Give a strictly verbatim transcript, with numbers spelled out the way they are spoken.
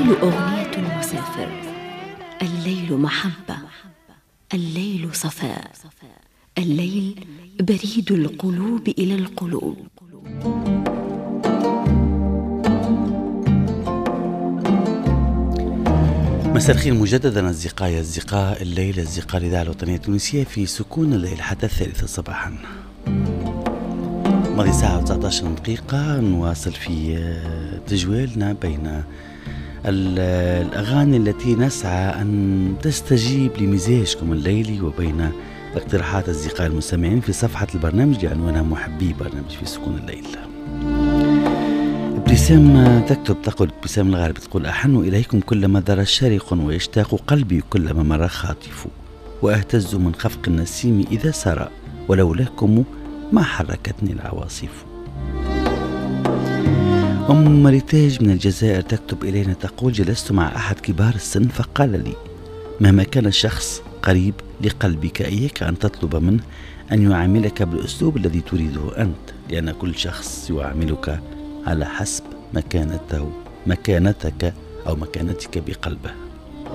الليل أغنية المسافر، الليل محبة، الليل صفاء، الليل بريد القلوب إلى القلوب. مساء الخير مجددا أصدقائي أصدقاء الليل، أصدقاء الإذاعة الوطنية التونسية في سكون الليل حتى الثالثة صباحا. ماضي ساعة وتسعة عشر دقيقة نواصل في تجوالنا بين الأغاني التي نسعى أن تستجيب لمزاجكم الليلي وبين اقتراحات أصدقاء المستمعين في صفحة البرنامج لعنوانها محبي برنامج في سكون الليل. ابتسام تكتب تقول ابتسام الغالب تقول أحن إليكم كلما ذرى شارق ويشتاق قلبي كلما مر خاطف وأهتز من خفق النسيم إذا سرى ولولاكم ما حركتني العواصف. أم ريتاج من الجزائر تكتب إلينا تقول جلست مع أحد كبار السن فقال لي مهما كان الشخص قريب لقلبك إياك أن تطلب منه أن يعاملك بالأسلوب الذي تريده أنت، لأن كل شخص يعاملك على حسب مكانته مكانتك أو مكانتك بقلبه.